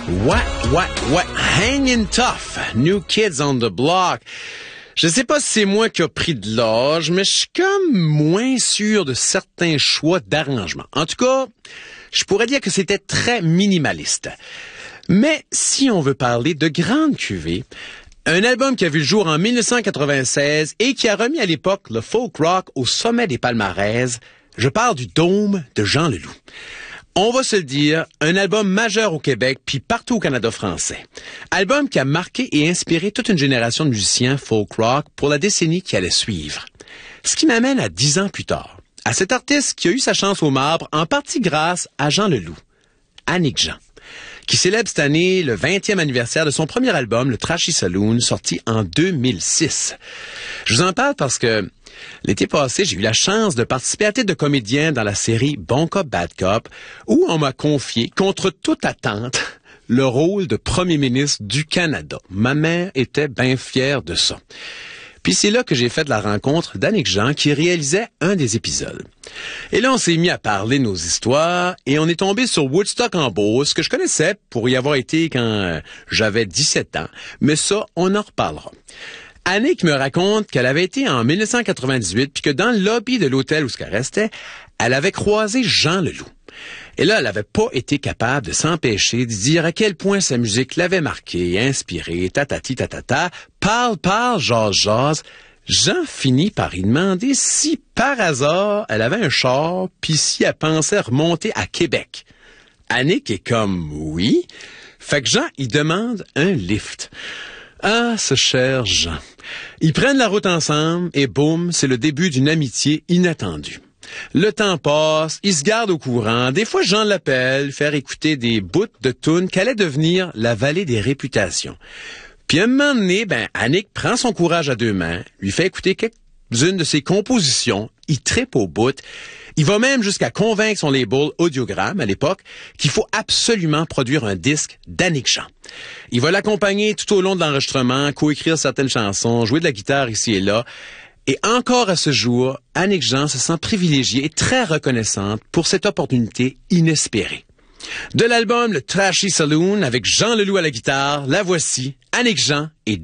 What? Hanging tough. New Kids on the Block. Je sais pas si c'est moi qui a pris de l'âge, mais je suis comme moins sûr de certains choix d'arrangement. En tout cas, je pourrais dire que c'était très minimaliste. Mais si on veut parler de grande cuvée, un album qui a vu le jour en 1996 et qui a remis à l'époque le folk rock au sommet des palmarès, je parle du Dôme de Jean Leloup. On va se le dire, un album majeur au Québec puis partout au Canada français. Album qui a marqué et inspiré toute une génération de musiciens folk rock pour la décennie qui allait suivre. Ce qui m'amène à 10 ans plus tard, à cet artiste qui a eu sa chance au marbre en partie grâce à Jean Leloup, Annick Jean, qui célèbre cette année le 20e anniversaire de son premier album, le Trashy Saloon, sorti en 2006. Je vous en parle parce que l'été passé, j'ai eu la chance de participer à titre de comédien dans la série Bon Cop, Bad Cop, où on m'a confié, contre toute attente, le rôle de premier ministre du Canada. Ma mère était bien fière de ça. Puis c'est là que j'ai fait la rencontre d'Annick Jean qui réalisait un des épisodes. Et là, on s'est mis à parler de nos histoires et on est tombé sur Woodstock en Beauce, que je connaissais pour y avoir été quand j'avais 17 ans. Mais ça, on en reparlera. Annick me raconte qu'elle avait été en 1998 puis que dans le lobby de l'hôtel où elle restait, elle avait croisé Jean Leloup. Et là, elle n'avait pas été capable de s'empêcher de dire à quel point sa musique l'avait marqué, inspiré, tatati tatata, parle, jase. Jean finit par y demander si, par hasard, elle avait un char puis si elle pensait remonter à Québec. Annick est comme « oui ». Fait que Jean, il demande un lift. Ah, ce cher Jean. Ils prennent la route ensemble et boum, c'est le début d'une amitié inattendue. Le temps passe, ils se gardent au courant. Des fois, Jean l'appelle, faire écouter des bouts de tunes qu'allait devenir la vallée des réputations. Puis un moment donné, Annick prend son courage à deux mains, lui fait écouter quelques-unes de ses compositions, il trippe au bout. Il va même jusqu'à convaincre son label Audiogramme, à l'époque, qu'il faut absolument produire un disque d'Annick Jean. Il va l'accompagner tout au long de l'enregistrement, coécrire certaines chansons, jouer de la guitare ici et là. Et encore à ce jour, Annick Jean se sent privilégiée et très reconnaissante pour cette opportunité inespérée. De l'album Le Trashy Saloon avec Jean Leloup à la guitare, la voici, Annick Jean et